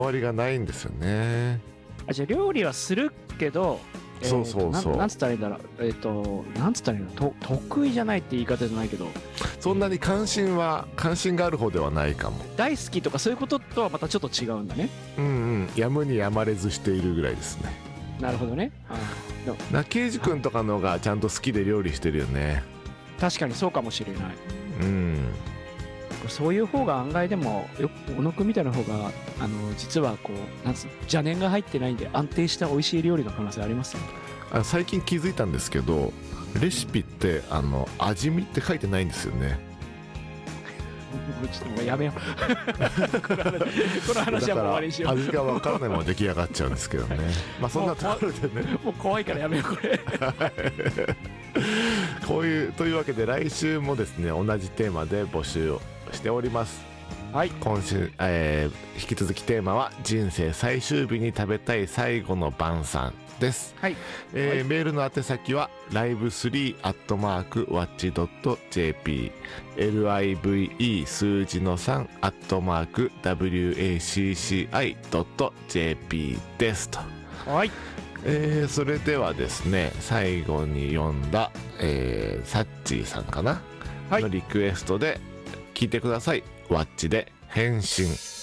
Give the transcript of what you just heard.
わりがないんですよね。 じゃあ料理はするけど、 そうそうそう。 なんつったらいいんだろう。なんつったらいいの、得意じゃないって言い方じゃないけど、 そんなに関心がある方ではないかも。 大好きとかそういうこととはまたちょっと違うんだね。 うんうん。やむにやまれずしているぐらいですね。 なるほどね。 ケイジ君とかのがちゃんと好きで料理してるよね。 確かにそうかもしれない。 うん。 そういう方が案外でも小野くんみたいな方が実はこう邪念が入ってないんで安定した美味しい料理の可能性ありますよ。 最近気づいたんですけど、レシピって味見って書いてないんですよね。 ちょっともうやめようこの話はもう終わりにしよう。 味が分からないまま出来上がっちゃうんですけどね。まあそんなところでね、 もう怖いからやめようこれというわけで来週もですね、同じテーマで募集をしております。 はい、 今週、引き続きテーマは人生最終日に食べたい最後の晩餐です。 はい、 メールの宛先は live3@watch.jp live 数字の 3@wacci.jp ですと。 はい、 それではですね、最後に読んだ、サッチーさんかな、 はい、 のリクエストで聞いてください。ワッチで変身。